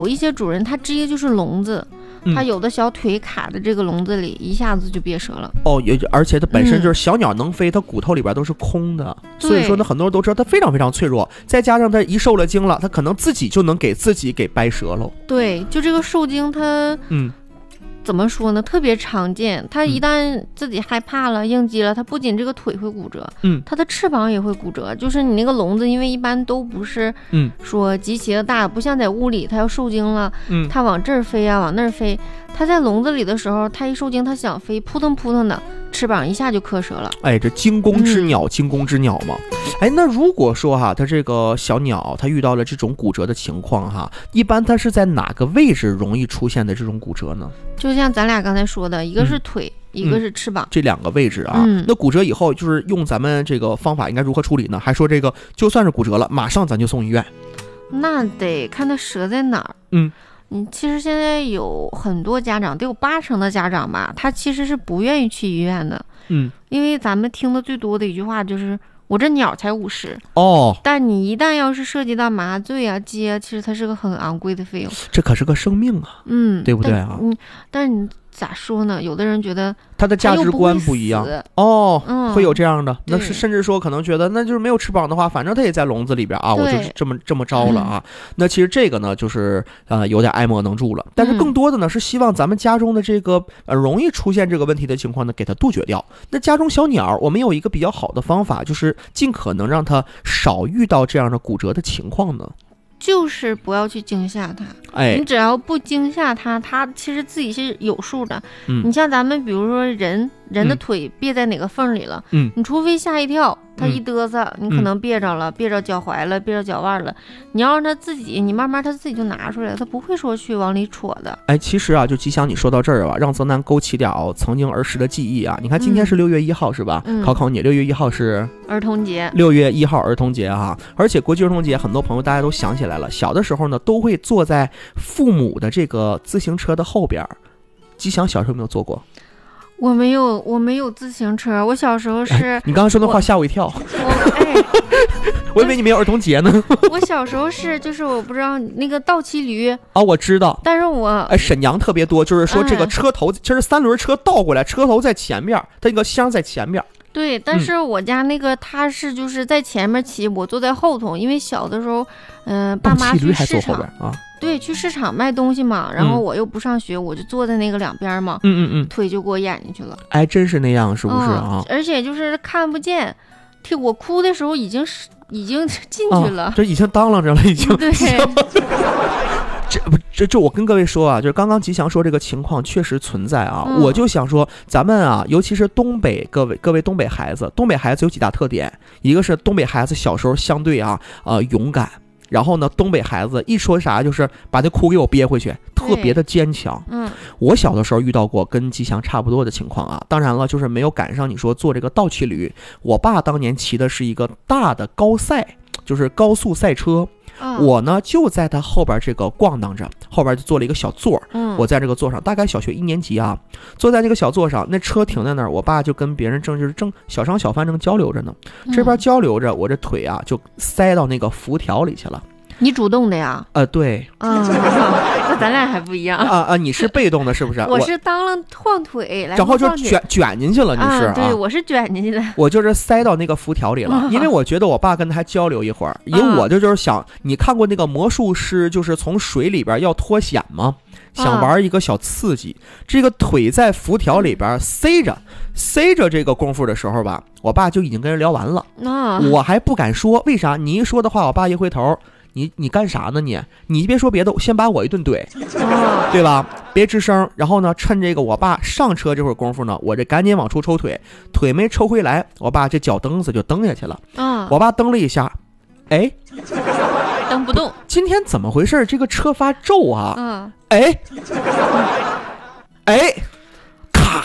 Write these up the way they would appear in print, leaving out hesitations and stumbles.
有一些主人他直接就是聋子，他有的小腿卡在这个笼子里，一下子就别折了。 而且它本身就是小鸟能飞，它骨头里边都是空的，所以说呢，很多人都知道它非常非常脆弱。再加上它一受了惊了，它可能自己就能给自己给掰折了。 对，就这个受惊，它怎么说呢？特别常见。它一旦自己害怕了、应激了，它不仅这个腿会骨折，它的翅膀也会骨折。就是你那个笼子，因为一般都不是说极其的大，不像在屋里，它要受惊了，它往这儿飞啊，往那儿飞。它在笼子里的时候，它一受惊，它想飞，扑腾扑腾的，翅膀一下就磕折了。 哎，这惊弓之鸟，惊弓之鸟嘛。哎，那如果说哈，它这个小鸟它遇到了这种骨折的情况哈，一般它是在哪个位置容易出现的这种骨折呢？ 就像咱俩刚才说的，一个是腿，一个是翅膀， 这两个位置啊。那骨折以后，就是用咱们这个方法应该如何处理呢？还说这个就算是骨折了，马上咱就送医院？ 那得看它折在哪儿。其实现在有很多家长，得有80%的家长吧，他其实是不愿意去医院的。因为咱们听的最多的一句话就是我这鸟才50但你一旦要是涉及到麻醉啊、接，其实它是个很昂贵的费用。 这可是个生命啊，对不对啊？ 但是你咋说呢？有的人觉得他的价值观不一样会有这样的。那是甚至说可能觉得那就是没有翅膀的话，反正他也在笼子里边啊，我就这么着了啊。那其实这个呢，就是有点爱莫能助了。但是更多的呢，是希望咱们家中的这个容易出现这个问题的情况呢，给它杜绝掉。那家中小鸟，我们有一个比较好的方法，就是尽可能让它少遇到这样的骨折的情况呢。 就是不要去惊吓它，你只要不惊吓它，它其实自己是有数的。你像咱们比如说人的腿别在哪个缝里了，你除非吓一跳，它一嘚瑟，你可能别着了，别着脚踝了，别着脚腕了，你要让它自己，你慢慢它自己就拿出来，它不会说去往里戳的。 其实啊，就吉祥你说到这儿啊，让泽南勾起点曾经儿时的记忆啊。你看今天是6月1号是吧？考你，6月1号是儿童节 ，6月1号儿童节哈。而且国际儿童节，很多朋友大家都想起来了，小的时候呢，都会坐在父母的这个自行车的后边。吉祥小时候有没有坐过？ 我没有自行车，我小时候是。 你刚刚说的话吓我一跳。我以为你没有儿童节呢。 我小时候是，就是我不知道那个倒骑驴我知道， 但是我沈阳特别多，就是说这个车头其实3轮车倒过来，车头在前面，它那个箱在前面。 对，但是我家那个他是就是在前面骑，我坐在后头，因为小的时候，爸妈去市场对，去市场卖东西嘛，然后我又不上学，我就坐在那个两边嘛，腿就给我演进去了。真是那样，是不是啊？而且就是看不见，我哭的时候已经进去了， 这已经当啷着了，已经。 对。 这我跟各位说啊，就是刚刚吉祥说这个情况确实存在啊。我就想说咱们啊，尤其是东北各位东北孩子有几大特点，一个是东北孩子小时候相对勇敢，然后呢东北孩子一说啥就是把那哭给我憋回去，特别的坚强。我小的时候遇到过跟吉祥差不多的情况啊，当然了就是没有赶上你说坐这个倒骑驴。我爸当年骑的是一个大的高赛，就是高速赛车。我呢就在他后边这个逛荡着，后边就坐了一个小座。我在这个座上，大概小学1年级啊，坐在这个小座上，那车停在那儿，我爸就跟别人正小商小贩正交流着呢。这边交流着，我这腿啊就塞到那个辐条里去了。 你主动的呀？ 对。 那咱俩还不一样你是被动的，是不是？ 我是当了晃腿， 然后就卷进去了。你是？ 对，我是卷进去的。 我就是塞到那个辐条里了，因为我觉得我爸跟他交流一会儿，因为我就是想，你看过那个魔术师就是从水里边要脱险吗？想玩一个小刺激，这个腿在辐条里边塞着这个功夫的时候吧，我爸就已经跟人聊完了。我还不敢说，为啥？你一说的话，我爸一回头，你干啥呢你别说别的，先把我一顿怼，对吧？别吱声。然后呢，趁这个我爸上车这会儿功夫呢，我这赶紧往出抽腿没抽回来，我爸这脚蹬子就蹬下去了。我爸蹬了一下， 蹬不动。 今天怎么回事？这个车发皱啊！咔，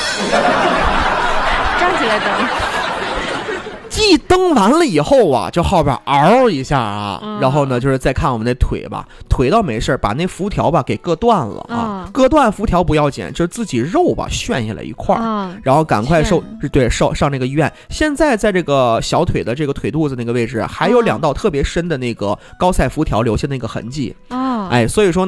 站起来蹬。 一蹬完了以后啊，就后边嗷一下啊，然后呢就是再看我们那腿吧，腿倒没事，把那辐条吧给割断了啊，割断辐条不要紧，就是自己肉吧炫下来一块然后赶快上那个医院。现在在这个小腿的这个腿肚子那个位置还有2道特别深的那个高赛辐条留下那个痕迹哎，所以说